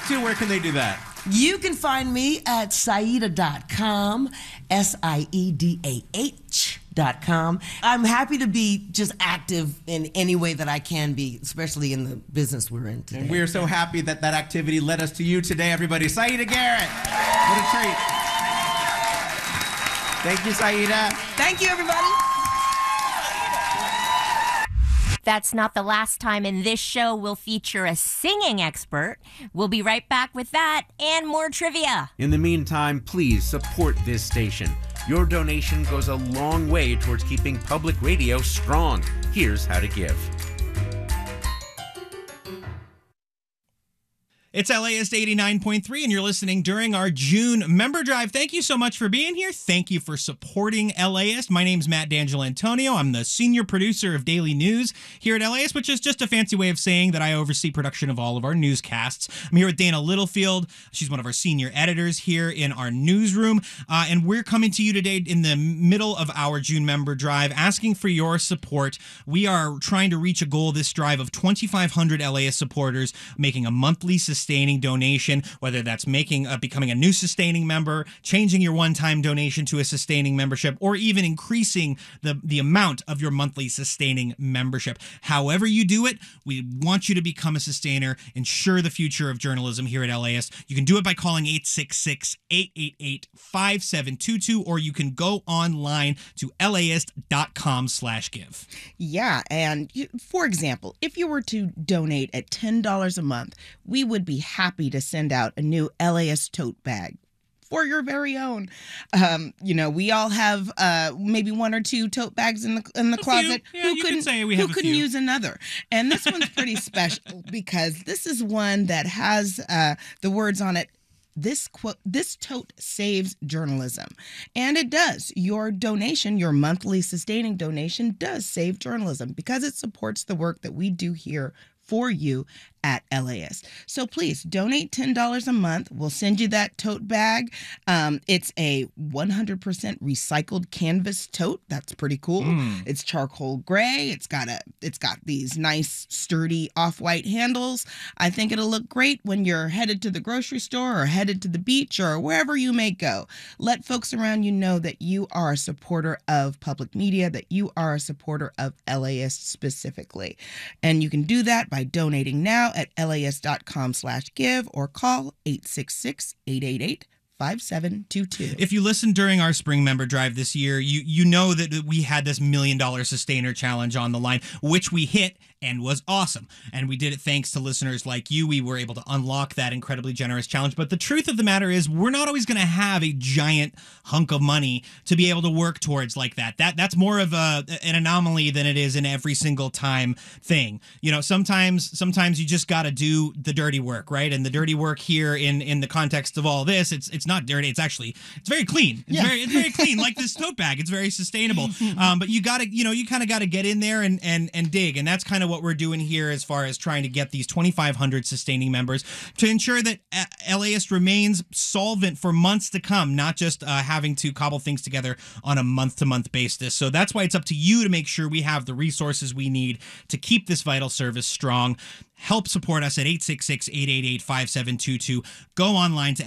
to, where can they do that? You can find me at Siedah.com, SIEDAH.com. I'm happy to be just active in any way that I can be, especially in the business we're in today. And we're so happy that that activity led us to you today, everybody. Siedah Garrett, what a treat. Thank you, Siedah. Thank you, everybody. That's not the last time in this show we'll feature a singing expert. We'll be right back with that and more trivia. In the meantime, please support this station. Your donation goes a long way towards keeping public radio strong. Here's how to give. It's LAist 89.3, and you're listening during our June member drive. Thank you so much for being here. Thank you for supporting LAist. My name's Matt D'Angelantonio. I'm the senior producer of Daily News here at LAist, which is just a fancy way of saying that I oversee production of all of our newscasts. I'm here with Dana Littlefield. She's one of our senior editors here in our newsroom, and we're coming to you today in the middle of our June member drive, asking for your support. We are trying to reach a goal this drive of 2,500 LAist supporters making a monthly sustaining donation, whether that's becoming a new sustaining member, changing your one-time donation to a sustaining membership, or even increasing the amount of your monthly sustaining membership. However you do it, we want you to become a sustainer, ensure the future of journalism here at LAist. You can do it by calling 866-888-5722, or you can go online to laist.com/give. Yeah, and for example, if you were to donate at $10 a month, we would be happy to send out a new LAist tote bag for your very own. We all have maybe one or two tote bags in the closet. Yeah, who couldn't use another? And this one's pretty special because this is one that has the words on it. This tote saves journalism. And it does. Your donation, your monthly sustaining donation, does save journalism because it supports the work that we do here for you at LAist. So please donate $10 a month. We'll send you that tote bag. It's a 100% recycled canvas tote. That's pretty cool. It's charcoal gray. It's got these nice sturdy off-white handles. I think it'll look great when you're headed to the grocery store or headed to the beach or wherever you may go. Let folks around you know that you are a supporter of public media, that you are a supporter of LAist specifically. And you can do that by donating now at laist.com/give or call 866-888-5722. If you listened during our spring member drive this year, you know that we had this $1 million sustainer challenge on the line, which we hit and was awesome. And we did it thanks to listeners like you. We were able to unlock that incredibly generous challenge. But the truth of the matter is we're not always going to have a giant hunk of money to be able to work towards like that. That's more of an anomaly than it is an every single time thing. Sometimes you just got to do the dirty work, right? And the dirty work here in the context of all this, it's not dirty. It's very clean. It's very clean, like this tote bag. It's very sustainable. But you got to, you kind of got to get in there and dig. And that's kind of what we're doing here as far as trying to get these 2,500 sustaining members to ensure that LAist remains solvent for months to come, not just having to cobble things together on a month-to-month basis. So that's why it's up to you to make sure we have the resources we need to keep this vital service strong. Help support us at 866-888-5722. Go online to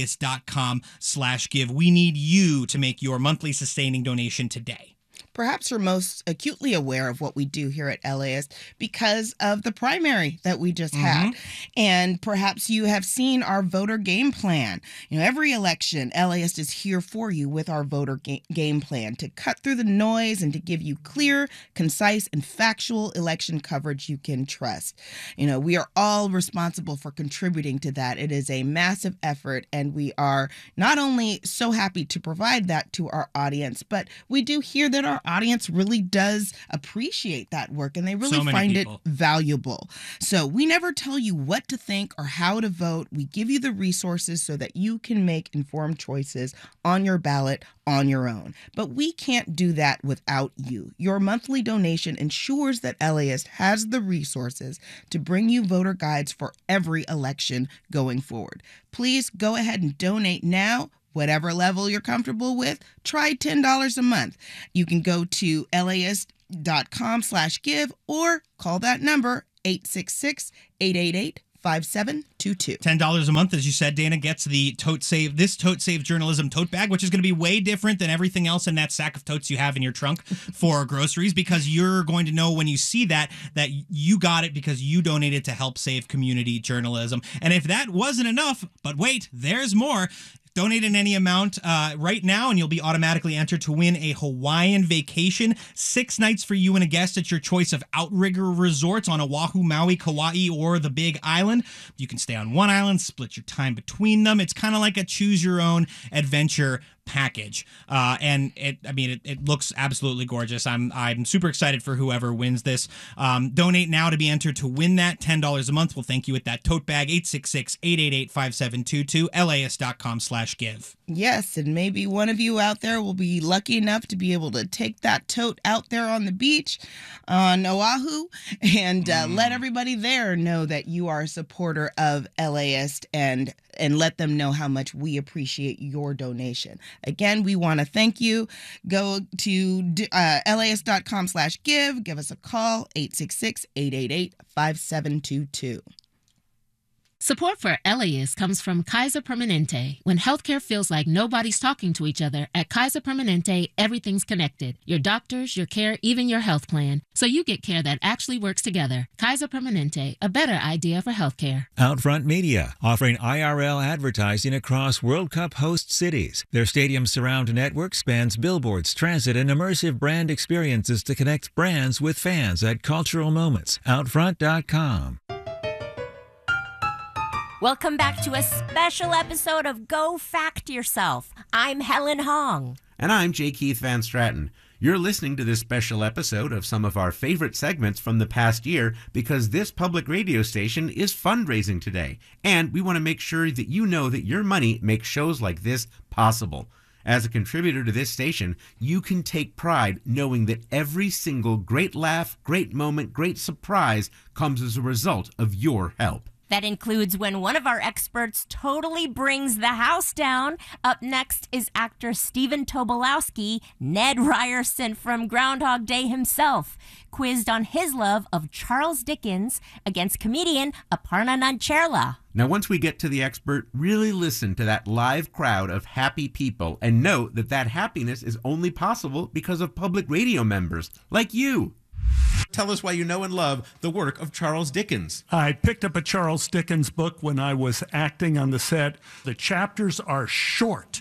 laist.com/give. We need you to make your monthly sustaining donation today. Perhaps you're most acutely aware of what we do here at LAist because of the primary that we just had. And perhaps you have seen our voter game plan. Every election, LAist is here for you with our voter game plan to cut through the noise and to give you clear, concise, and factual election coverage you can trust. We are all responsible for contributing to that. It is a massive effort, and we are not only so happy to provide that to our audience, but we do hear that our audience really does appreciate that work and they really find it valuable. So we never tell you what to think or how to vote. We give you the resources so that you can make informed choices on your ballot on your own. But we can't do that without you. Your monthly donation ensures that LAist has the resources to bring you voter guides for every election going forward. Please go ahead and donate now. Whatever level you're comfortable with, try $10 a month. You can go to laist.com/give or call that number 866-888-5722. 5722. $10 a month, as you said, Dana, gets the Tote Save journalism tote bag, which is going to be way different than everything else in that sack of totes you have in your trunk for groceries, because you're going to know when you see that you got it because you donated to help save community journalism. And if that wasn't enough, but wait, there's more. Donate in any amount right now, and you'll be automatically entered to win a Hawaiian vacation. 6 nights for you and a guest at your choice of Outrigger resorts on Oahu, Maui, Kauai, or the Big Island. You can stay on one island, split your time between them. It's kind of like a choose-your-own adventure package, and it looks absolutely gorgeous. I'm super excited for whoever wins this. Donate now to be entered to win that. $10 a month will thank you with that tote bag. 866-888-5722, LAist.com/give. Yes, and maybe one of you out there will be lucky enough to be able to take that tote out there on the beach on Oahu and let everybody there know that you are a supporter of LAist and let them know how much we appreciate your donation. Again, we want to thank you. Go to LAist.com/give. Give us a call, 866-888-5722. Support for LAist comes from Kaiser Permanente. When healthcare feels like nobody's talking to each other, at Kaiser Permanente, everything's connected. Your doctors, your care, even your health plan. So you get care that actually works together. Kaiser Permanente, a better idea for healthcare. Outfront Media, offering IRL advertising across World Cup host cities. Their stadium surround network spans billboards, transit, and immersive brand experiences to connect brands with fans at cultural moments. Outfront.com. Welcome back to a special episode of Go Fact Yourself. I'm Helen Hong. And I'm J. Keith Van Stratton. You're listening to this special episode of some of our favorite segments from the past year because this public radio station is fundraising today. And we want to make sure that you know that your money makes shows like this possible. As a contributor to this station, you can take pride knowing that every single great laugh, great moment, great surprise comes as a result of your help. That includes when one of our experts totally brings the house down. Up next is actor Stephen Tobolowsky, Ned Ryerson from Groundhog Day himself, quizzed on his love of Charles Dickens against comedian Aparna Nancherla. Now, once we get to the expert, really listen to that live crowd of happy people and note that that happiness is only possible because of public radio members like you. Tell us why you know and love the work of Charles Dickens. I picked up a Charles Dickens book when I was acting on the set. The chapters are short.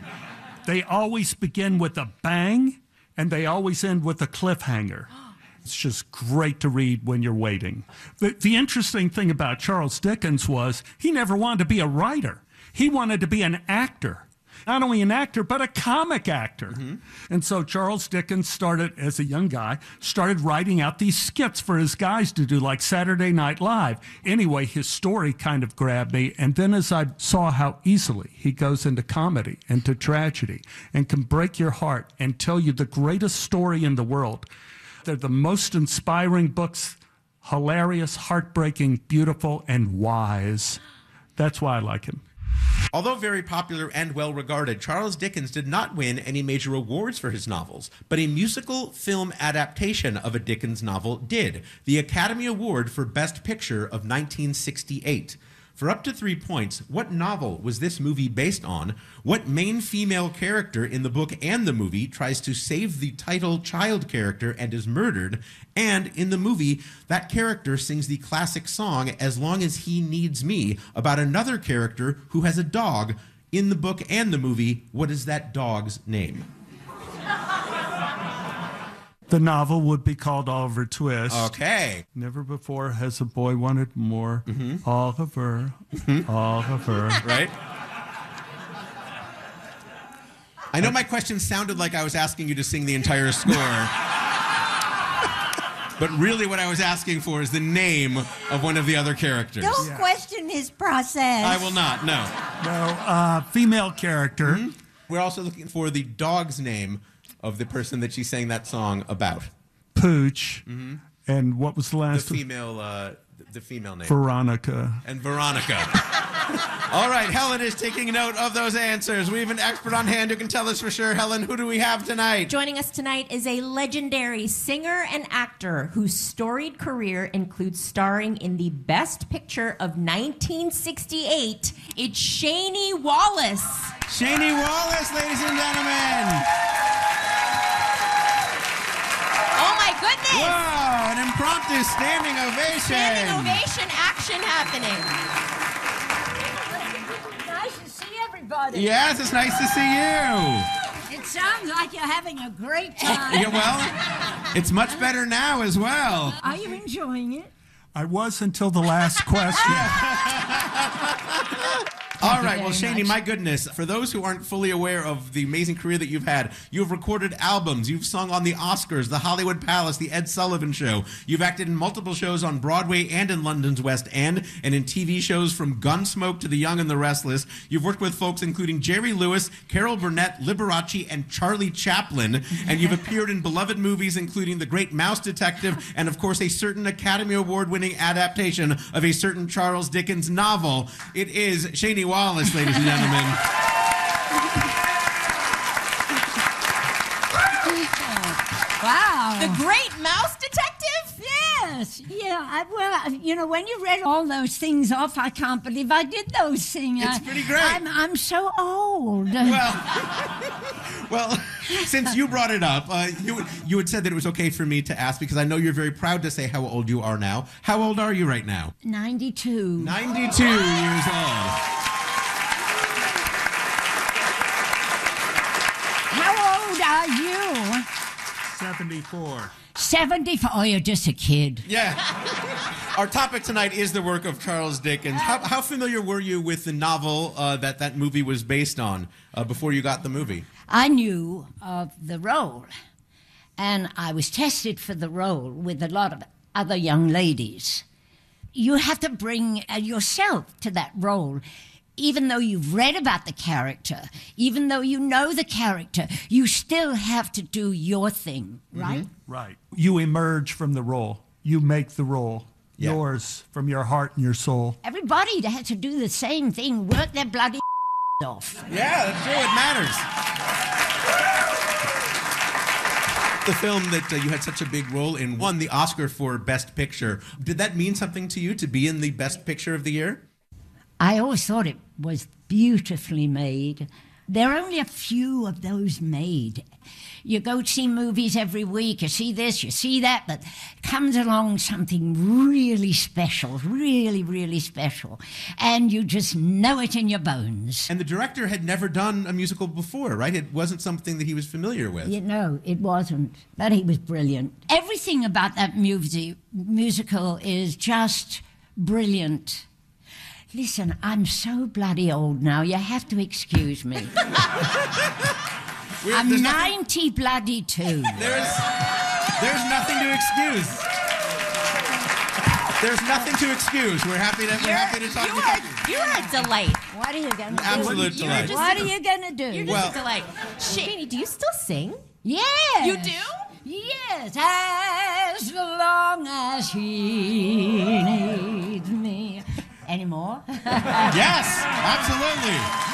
They always begin with a bang, and they always end with a cliffhanger. It's just great to read when you're waiting. The interesting thing about Charles Dickens was he never wanted to be a writer. He wanted to be an actor. Not only an actor, but a comic actor. And so Charles Dickens started, as a young guy, started writing out these skits for his guys to do, like Saturday Night Live. Anyway, his story kind of grabbed me. And then as I saw how easily he goes into comedy, into tragedy, and can break your heart and tell you the greatest story in the world. They're the most inspiring books, hilarious, heartbreaking, beautiful, and wise. That's why I like him. Although very popular and well-regarded, Charles Dickens did not win any major awards for his novels, but a musical film adaptation of a Dickens novel did, the Academy Award for Best Picture of 1968. For up to 3 points, what novel was this movie based on? What main female character in the book and the movie tries to save the title child character and is murdered? And in the movie, that character sings the classic song, As Long as He Needs Me, about another character who has a dog. In the book and the movie, what is that dog's name? The novel would be called Oliver Twist. Okay. Never before has a boy wanted more. Oliver, Oliver. Right? I know my question sounded like I was asking you to sing the entire score. But really what I was asking for is the name of one of the other characters. Don't question his process. I will not, no. No, female character. We're also looking for the dog's name of the person that she sang that song about. Pooch. And what was the last one? The female name. Veronica. And Veronica. All right, Helen is taking note of those answers. We have an expert on hand who can tell us for sure. Helen, who do we have tonight? Joining us tonight is a legendary singer and actor whose storied career includes starring in the Best Picture of 1968. It's Shani Wallace. Shani Wallace, ladies and gentlemen. Oh my goodness! Wow, an impromptu standing ovation. Standing ovation action happening. Nice to see everybody. Yes, it's nice to see you. It sounds like you're having a great time. Yeah, well, it's much better now as well. Are you enjoying it? I was until the last question. All right, well, Shani, my goodness, for those who aren't fully aware of the amazing career that you've had, you've recorded albums, you've sung on the Oscars, the Hollywood Palace, the Ed Sullivan Show. You've acted in multiple shows on Broadway and in London's West End, and in TV shows from Gunsmoke to The Young and the Restless. You've worked with folks including Jerry Lewis, Carol Burnett, Liberace, and Charlie Chaplin, and you've appeared in beloved movies including The Great Mouse Detective and, of course, a certain Academy Award-winning adaptation of a certain Charles Dickens novel. It is Shani Wallace, ladies and gentlemen. Wow. The Great Mouse Detective? Yes. Yeah. Well, you know, when you read all those things off, I can't believe I did those things. It's pretty great. I'm so old. Well, since you brought it up, you had said that it was okay for me to ask because I know you're very proud to say how old you are now. How old are you right now? 92. 92 years old. How old are you? 74. 74. Oh, you're just a kid. Yeah. Our topic tonight is the work of Charles Dickens. How familiar were you with the novel that movie was based on before you got the movie? I knew of the role, and I was tested for the role with a lot of other young ladies. You have to bring yourself to that role. Even though you've read about the character, even though you know the character, you still have to do your thing, right? Mm-hmm. Right. You emerge from the role. You make the role yours from your heart and your soul. Everybody has to do the same thing, work their bloody off. Yeah, that's true. It matters. The film that you had such a big role in won the Oscar for Best Picture. Did that mean something to you to be in the Best Picture of the year? I always thought it was beautifully made. There are only a few of those made. You go see movies every week, you see this, you see that, but comes along something really special, really, really special, and you just know it in your bones. And the director had never done a musical before, right? It wasn't something that he was familiar with. No, it wasn't, but he was brilliant. Everything about that musical is just brilliant. Listen, I'm so bloody old now, you have to excuse me. I'm 90 bloody 2. There's nothing to excuse. There's nothing to excuse. We're happy to talk to you. You're a delight. What are you going to do? Absolute delight. What are you going to do? You're just a delight. Shani, do you still sing? Yes. You do? Yes, as long as he needs me. Any more? Yes, absolutely.